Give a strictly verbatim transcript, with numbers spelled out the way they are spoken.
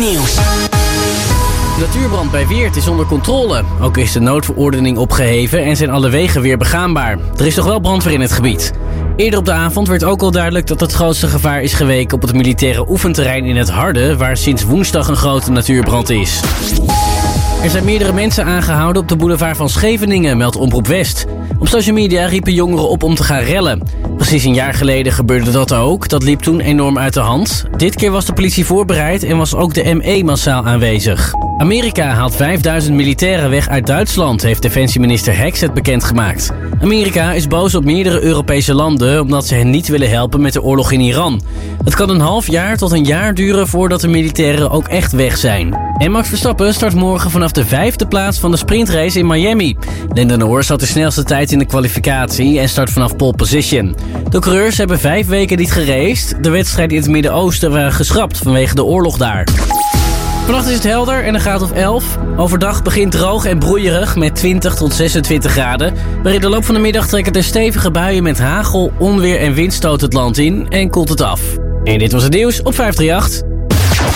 Nieuws. De natuurbrand bij Weert is onder controle. Ook is de noodverordening opgeheven en zijn alle wegen weer begaanbaar. Er is nog wel brandweer in het gebied. Eerder op de avond werd ook al duidelijk dat het grootste gevaar is geweken op het militaire oefenterrein in het Harde, waar sinds woensdag een grote natuurbrand is. Er zijn meerdere mensen aangehouden op de boulevard van Scheveningen, meldt Omroep West. Op social media riepen jongeren op om te gaan rellen. Precies een jaar geleden gebeurde dat ook. Dat liep toen enorm uit de hand. Dit keer was de politie voorbereid en was ook de M E massaal aanwezig. Amerika haalt vijfduizend militairen weg uit Duitsland, heeft defensieminister Hexet bekendgemaakt. Amerika is boos op meerdere Europese landen omdat ze hen niet willen helpen met de oorlog in Iran. Het kan een half jaar tot een jaar duren voordat de militairen ook echt weg zijn. En Max Verstappen start morgen vanaf de vijfde plaats van de sprintrace in Miami. Lando Norris had de snelste tijd in de kwalificatie en start vanaf pole position. De coureurs hebben vijf weken niet geraced. De wedstrijden in het Midden-Oosten waren geschrapt vanwege de oorlog daar. Vannacht is het helder en een graad of elf. Overdag begint droog en broeierig met twintig tot zesentwintig graden. Maar in de loop van de middag trekken er stevige buien met hagel, onweer en windstoot het land in en koelt het af. En dit was het nieuws op vijf drie acht.